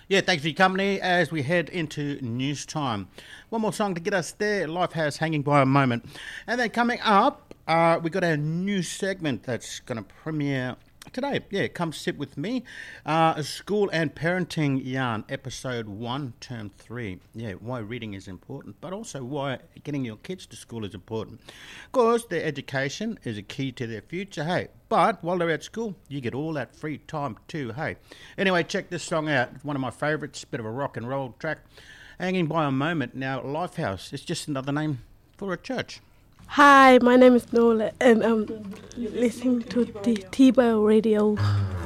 Yeah, thanks for your company as we head into news time. One more song to get us there, Lifehouse Hanging by a Moment. And then coming up, we got our new segment that's going to premiere today. Yeah, come sit with me. A school and parenting yarn, episode 1, term 3. Yeah, why reading is important, but also why getting your kids to school is important. Of course, their education is a key to their future, hey. But while they're at school, you get all that free time too, hey. Anyway, check this song out. It's one of my favourites, bit of a rock and roll track. Hanging by a Moment. Now, Lifehouse is just another name for a church. Hi, my name is Nola, and I'm listening to the T-Bar Radio.